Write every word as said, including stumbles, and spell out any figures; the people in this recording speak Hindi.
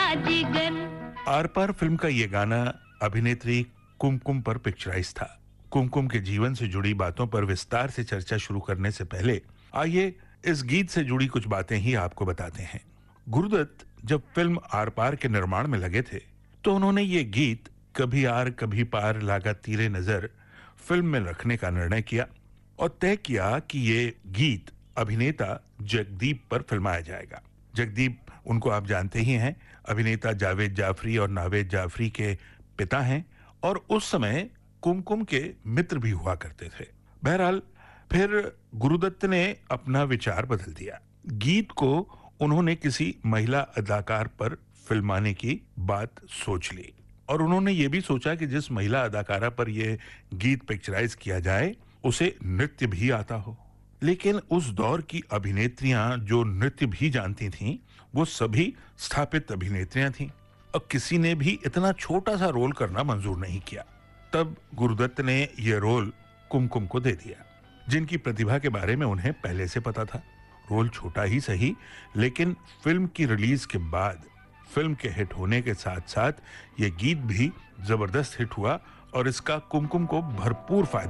बाजीगर। आर पार फिल्म का ये गाना अभिनेत्री कुमकुम पर पिक्चराइज था। कुमकुम के जीवन से जुड़ी बातों पर विस्तार से चर्चा शुरू करने से पहले आइए इस गीत से जुड़ी कुछ बातें ही आपको बताते हैं। गुरुदत्त जब फिल्म आर पार के निर्माण में लगे थे तो उन्होंने ये गीत कभी आर कभी पार लागा तीरे नजर फिल्म में रखने का निर्णय किया और तय किया कि ये गीत अभिनेता जगदीप पर फिल्माया जाएगा। जगदीप उनको आप जानते ही हैं, अभिनेता जावेद जाफरी और नावेद जाफरी के पिता हैं और उस समय कुमकुम के मित्र भी हुआ करते थे। बहरहाल फिर गुरुदत्त ने अपना विचार बदल दिया। गीत को उन्होंने किसी महिला अदाकार पर फिल्माने की बात सोच ली और उन्होंने ये भी सोचा कि जिस महिला अदाकारा पर यह गीत पिक्चराइज किया जाए उसे नृत्य भी आता हो। लेकिन उस दौर की अभिनेत्रियां जो नृत्य भी जानती थीं, वो सभी स्थापित अभिनेत्रियां थीं और किसी ने भी इतना छोटा सा रोल करना मंजूर नहीं किया। तब गुरुदत्त ने यह रोल कुमकुम को दे दिया, जिनकी प्रतिभा के बारे में उन्हें पहले से पता था। रोल छोटा ही सही, लेकिन फिल्म की रिलीज के बाद फिल्म के हिट होने के साथ साथ यह गीत भी जबरदस्त हिट हुआ और इसका कुमकुम को भरपूर फायदा